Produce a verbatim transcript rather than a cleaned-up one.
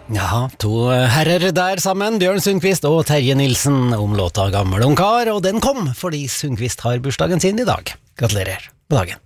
Ja, to herrer der sammen, Bjørn Sundquist og Terje Nilsen, om låta Gammel ungkar, og den kom fordi Sundquist har bursdagen sin i dag. Gratulerer på dagen.